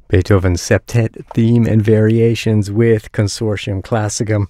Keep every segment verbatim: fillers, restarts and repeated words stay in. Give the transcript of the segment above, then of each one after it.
Beethoven's Septet Theme and Variations with Consortium Classicum.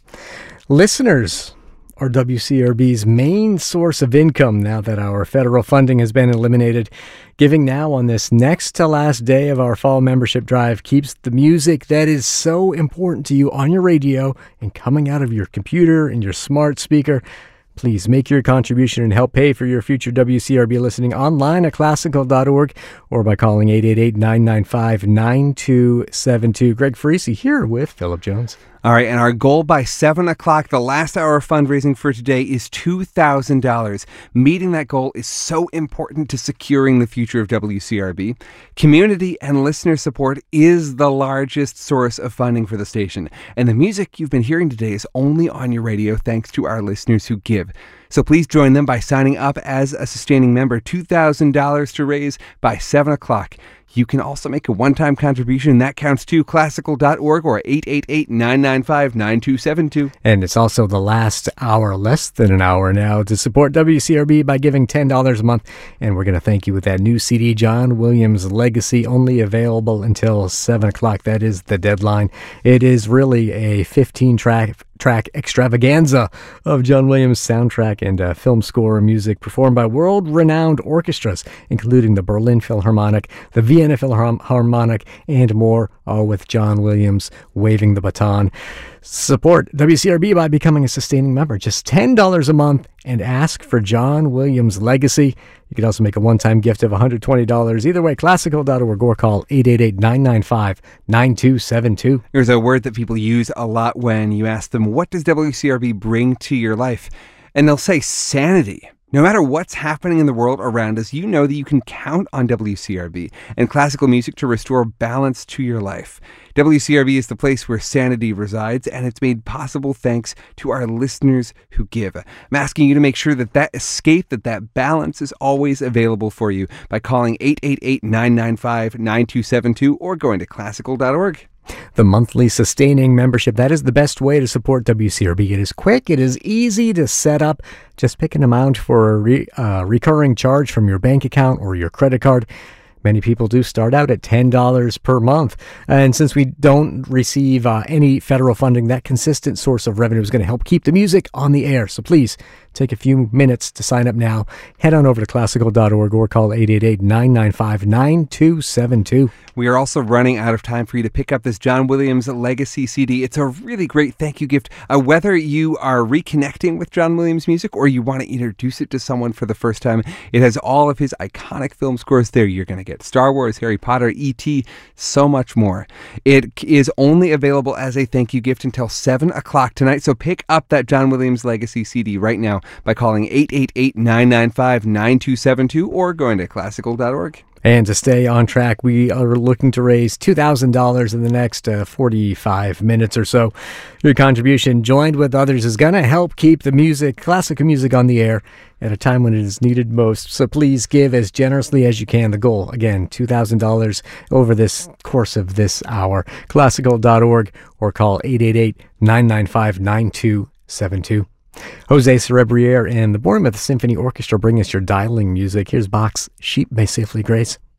Listeners are W C R B's main source of income now that our federal funding has been eliminated. Giving now on this next to last day of our fall membership drive keeps the music that is so important to you on your radio and coming out of your computer and your smart speaker. Please make your contribution and help pay for your future W C R B listening online at classical dot org or by calling eight eight eight, nine nine five, nine two seven two. Greg Farisi here with Philip Jones. All right, and our goal by seven o'clock, the last hour of fundraising for today, is two thousand dollars. Meeting that goal is so important to securing the future of W C R B. Community and listener support is the largest source of funding for the station. And the music you've been hearing today is only on your radio thanks to our listeners who give. So please join them by signing up as a sustaining member. two thousand dollars to raise by seven o'clock. You can also make a one-time contribution. That counts too. classical dot org or eight eight eight, nine nine five, nine two seven two. And it's also the last hour, less than an hour now, to support W C R B by giving ten dollars a month. And we're going to thank you with that new C D, John Williams Legacy, only available until seven o'clock. That is the deadline. It is really a fifteen-track track extravaganza of John Williams' soundtrack and uh, film score music performed by world-renowned orchestras, including the Berlin Philharmonic, the Vienna Philharmonic, and more, all with John Williams waving the baton. Support W C R B by becoming a sustaining member. Just ten dollars a month and ask for John Williams Legacy. You can also make a one-time gift of one hundred twenty dollars. Either way, classical dot org or call eight eight eight, nine nine five, nine two seven two. There's a word that people use a lot when you ask them, what does W C R B bring to your life? And they'll say sanity. No matter what's happening in the world around us, you know that you can count on W C R B and classical music to restore balance to your life. W C R B is the place where sanity resides, and it's made possible thanks to our listeners who give. I'm asking you to make sure that that escape, that that balance is always available for you by calling eight eight eight, nine nine five, nine two seven two or going to classical dot org. The monthly sustaining membership, that is the best way to support W C R B. It is quick, it is easy to set up. Just pick an amount for a re, uh, recurring charge from your bank account or your credit card. Many people do start out at ten dollars per month. And since we don't receive uh, any federal funding, that consistent source of revenue is going to help keep the music on the air. So please take a few minutes to sign up now. Head on over to classical dot org or call eight eight eight, nine nine five, nine two seven two. We are also running out of time for you to pick up this John Williams Legacy C D. It's a really great thank you gift. Uh, whether you are reconnecting with John Williams music or you want to introduce it to someone for the first time, it has all of his iconic film scores there. You're going to get Star Wars, Harry Potter, E T, so much more. It is only available as a thank you gift until seven o'clock tonight. So pick up that John Williams Legacy C D right now by calling eight eight eight, nine nine five, nine two seven two or going to classical dot org. And to stay on track, we are looking to raise two thousand dollars in the next uh, forty-five minutes or so. Your contribution, joined with others, is going to help keep the music, classical music, on the air at a time when it is needed most. So please give as generously as you can. The goal, again, two thousand dollars over this course of this hour. classical dot org or call eight eight eight, nine nine five, nine two seven two. Jose Cerebriere and the Bournemouth Symphony Orchestra bring us your dialing music. Here's Bach's Sheep May Safely Graze.